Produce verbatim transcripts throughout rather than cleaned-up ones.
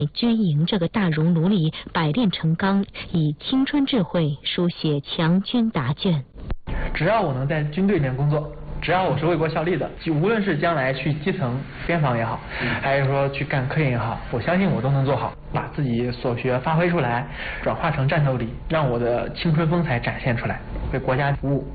军营这个大熔炉里百炼成钢，以青春智慧书写强军答卷。 只要我能在军队里面工作，只要我是为国效力的，就无论是将来去基层边防也好，还是说去干科研也好，我相信我都能做好，把自己所学发挥出来，转化成战斗力，让我的青春风采展现出来，为国家服务。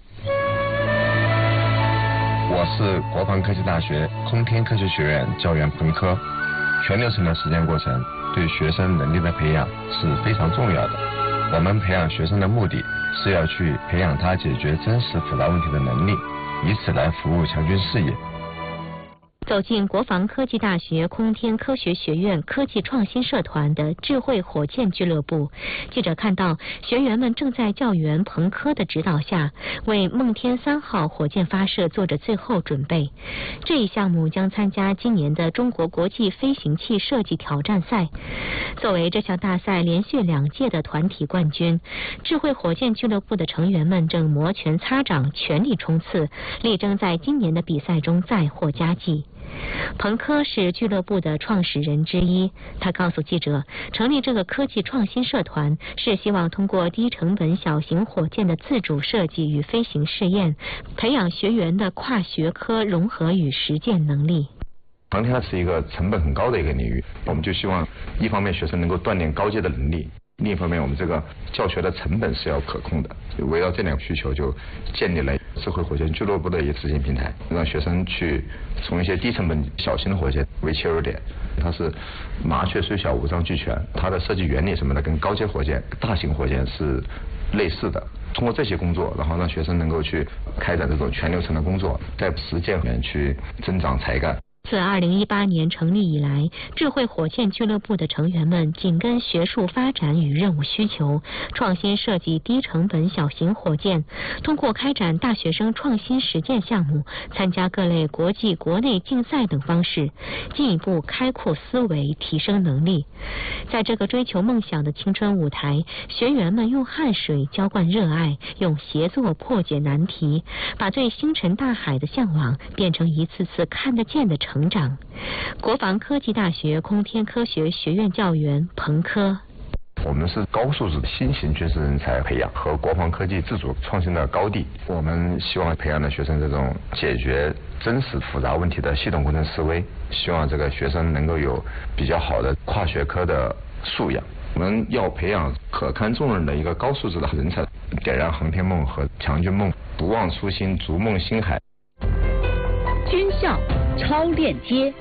我是国防科技大学空天科学学院教员彭科。全流程的实践过程对学生能力的培养是非常重要的。我们培养学生的目的是要去培养他解决真实复杂问题的能力，以此来服务强军事业。 走进国防科技大学空天科学学院科技创新社团的智慧火箭俱乐部，记者看到学员们正在教员彭科的指导下，为梦天三号火箭发射做着最后准备。这一项目将参加今年的中国国际飞行器设计挑战赛。作为这项大赛连续两届的团体冠军，智慧火箭俱乐部的成员们正摩拳擦掌，全力冲刺，力争在今年的比赛中再获佳绩。彭科是俱乐部的创始人之一，他告诉记者，成立这个科技创新社团是希望通过低成本小型火箭的自主设计与飞行试验，培养学员的跨学科融合与实践能力。 航天是一个成本很高的一个领域，我们就希望一方面学生能够锻炼高阶的能力，另一方面我们这个教学的成本是要可控的，围绕这两个需求就建立了智慧火箭俱乐部的一个执行平台，让学生去从一些低成本小型的火箭为切入点，它是麻雀虽小五脏俱全，它的设计原理什么的跟高阶火箭大型火箭是类似的，通过这些工作然后让学生能够去开展这种全流程的工作，在实践里面去增长才干。 自二零一八年成立以来，智慧火箭俱乐部的成员们紧跟学术发展与任务需求，创新设计低成本小型火箭，通过开展大学生创新实践项目，参加各类国际国内竞赛等方式，进一步开阔思维，提升能力。在这个追求梦想的青春舞台，学员们用汗水浇灌热爱，用协作破解难题，把对星辰大海的向往变成一次次看得见的成长。国防科技大学空天科学学院教员彭科， 我们是高素质的新型军事人才培养和国防科技自主创新的高地，我们希望培养的学生这种解决真实复杂问题的系统工程思维，希望这个学生能够有比较好的跨学科的素养。我们要培养可堪重任的一个高素质的人才，点燃航天梦和强军梦，不忘初心，逐梦星海。 军校超链接。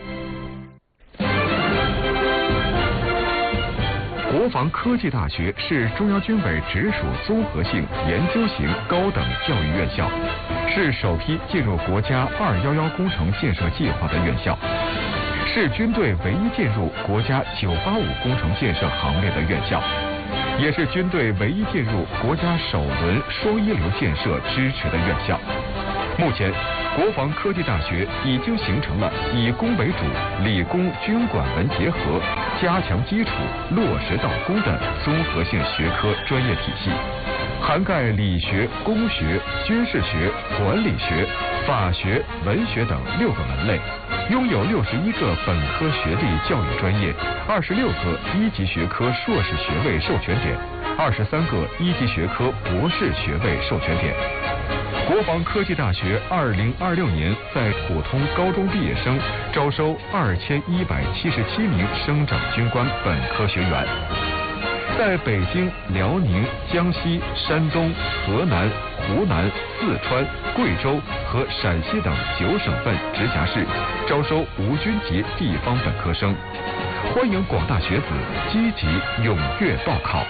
国防科技大学是中央军委直属综合性研究型高等教育院校，是首批进入国家二一一工程建设计划的院校，是军队唯一进入国家九八五工程建设行列的院校，也是军队唯一进入国家首轮双一流建设支持的院校。目前，国防科技大学已经形成了以工为主、理工军管文结合、加强基础、落实到工的综合性学科专业体系，涵盖理学、工学、军事学、管理学、法学、文学等六个门类，拥有六十一个本科学历教育专业，二十六个一级学科硕士学位授权点，二十三个一级学科博士学位授权点。国防科技大学二零二六年在普通高中毕业生招收二千一百七十七名生长军官本科学员，在北京、辽宁、江西、山东、河南、湖南、四川、贵州和陕西等九省份直辖市招收无军籍地方本科生，欢迎广大学子积极踊跃报考。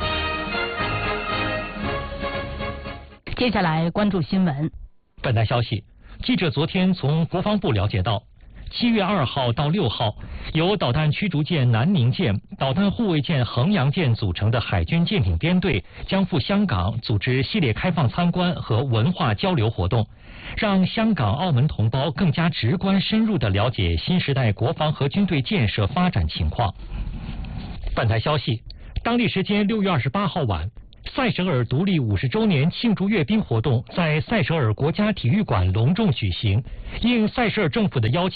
接下来关注新闻。 本台消息，记者昨天从国防部了解到，七月二号到六号，由导弹驱逐舰南宁舰、导弹护卫舰衡阳舰组成的海军舰艇编队将赴香港组织系列开放参观和文化交流活动，让香港、澳门同胞更加直观深入地了解新时代国防和军队建设发展情况。本台消息，当地时间六月二十八号晚，塞舌尔独立五十周年庆祝阅兵活动在塞舌尔国家体育馆隆重举行。应塞舌尔政府的邀请，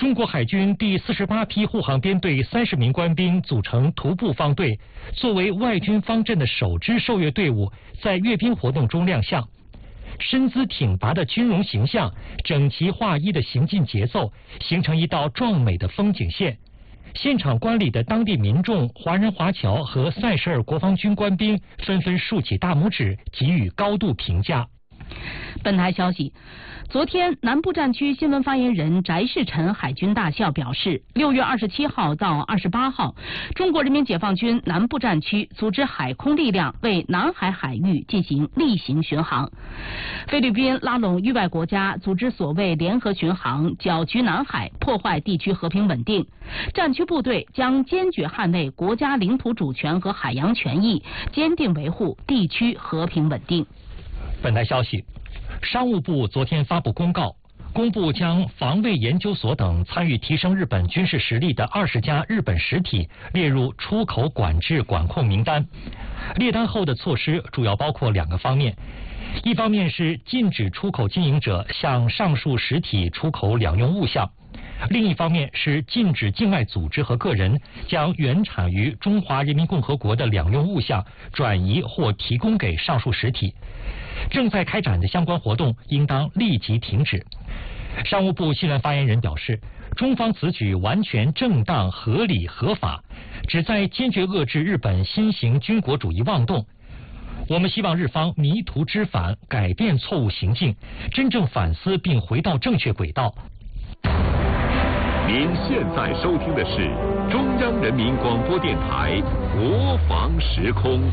中国海军第四十八批护航编队三十名官兵组成徒步方队，作为外军方阵的首支受阅队伍，在阅兵活动中亮相。身姿挺拔的军容形象，整齐划一的行进节奏，形成一道壮美的风景线。现场观礼的当地民众、华人华侨和塞舌尔国防军官兵纷纷竖起大拇指，给予高度评价。 本台消息，昨天南部战区新闻发言人翟世臣海军大校表示，六月二十七号到二十八号，中国人民解放军南部战区组织海空力量为南海海域进行例行巡航。菲律宾拉拢域外国家组织所谓联合巡航，搅局南海，破坏地区和平稳定。战区部队将坚决捍卫国家领土主权和海洋权益，坚定维护地区和平稳定。 本台消息，商务部昨天发布公告，公布将防卫研究所等参与提升日本军事实力的二十家日本实体列入出口管制管控名单。列单后的措施主要包括两个方面，一方面是禁止出口经营者向上述实体出口两用物项，另一方面是禁止境外组织和个人将原产于中华人民共和国的两用物项转移或提供给上述实体。正在开展的相关活动应当立即停止。商务部新闻发言人表示，中方此举完全正当、合理、合法，旨在坚决遏制日本新型军国主义妄动。我们希望日方迷途知返，改变错误行径，真正反思并回到正确轨道。 您现在收听的是中央人民广播电台国防时空。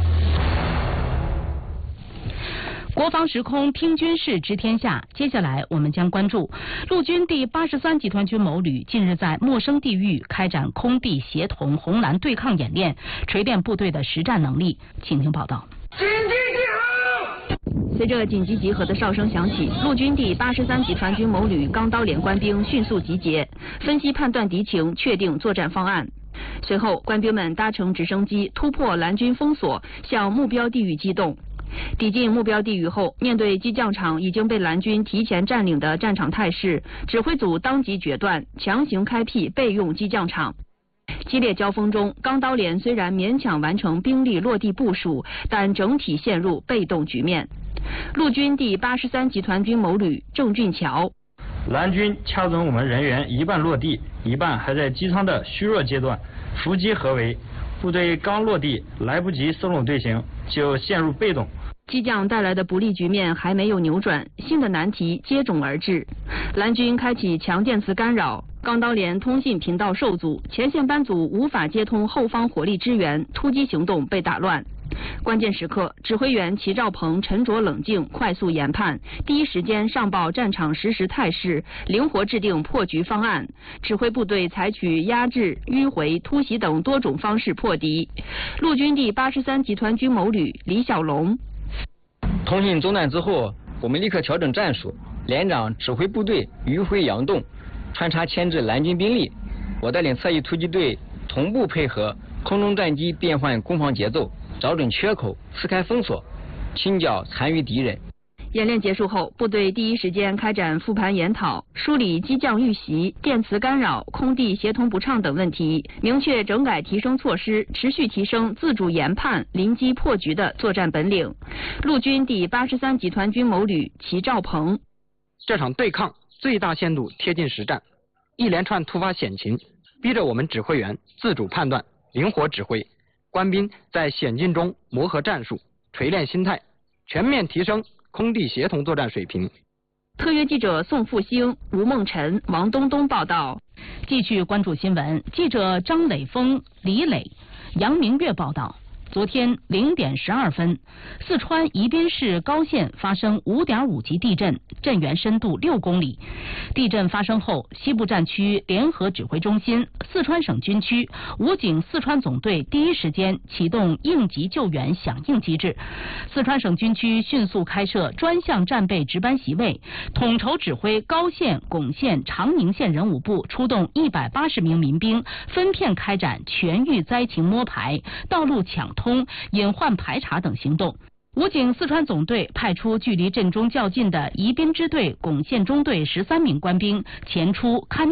国防时空听军事知天下，接下来我们将关注陆军第八十三集团军某旅近日在陌生地域开展空地协同红蓝对抗演练，锤炼部队的实战能力。请听报道。 紧急集合！ 随着紧急集合的哨声响起，陆军第八十三集团军某旅钢刀连官兵迅速集结，分析判断敌情，确定作战方案。随后，官兵们搭乘直升机突破蓝军封锁，向目标地域机动。抵近目标地域后，面对机降场已经被蓝军提前占领的战场态势，指挥组当即决断，强行开辟备用机降场。激烈交锋中，钢刀连虽然勉强完成兵力落地部署，但整体陷入被动局面。陆军第八十三集团军某旅郑俊桥： 蓝军掐准我们人员一半落地，一半还在机舱的虚弱阶段，伏击合围，部队刚落地，来不及收拢队形，就陷入被动。 机降带来的不利局面还没有扭转，新的难题接踵而至。蓝军开启强电磁干扰，钢刀连通信频道受阻，前线班组无法接通后方火力支援，突击行动被打乱。关键时刻，指挥员齐兆鹏沉着冷静，快速研判，第一时间上报战场实时态势，灵活制定破局方案，指挥部队采取压制、迂回、突袭等多种方式破敌。陆军第八十三集团军某旅李小龙： 通信中断之后，我们立刻调整战术，连长指挥部队迂回佯动，穿插牵制蓝军兵力。我带领侧翼突击队同步配合空中战机变换攻防节奏，找准缺口，撕开封锁，清剿残余敌人。 演练结束后，部队第一时间开展复盘研讨，梳理机降遇袭、电磁干扰、空地协同不畅等问题，明确整改提升措施，持续提升自主研判、临机破局的作战本领。陆军第八十三集团军某旅齐兆鹏： 这场对抗最大限度贴近实战，一连串突发险情逼着我们指挥员自主判断、灵活指挥，官兵在险境中磨合战术、锤炼心态，全面提升空地协同作战水平。 特约记者宋复兴、吴梦辰、王东东报道。 继续关注新闻，记者张磊峰、李磊、杨明月报道。昨天零点十二分，四川宜宾市高县发生五点五级地震，震源深度六公里。地震发生后，西部战区联合指挥中心、四川省军区、武警四川总队第一时间启动应急救援响应机制。四川省军区迅速开设专项战备值班席位，统筹指挥高县、珙县、长宁县人武部出动一百八十名民兵，分片开展全域灾情摸排、道路抢通、隐患排查等行动。武警四川总队派出距离震中较近的宜宾支队珙县中队十三名官兵前出勘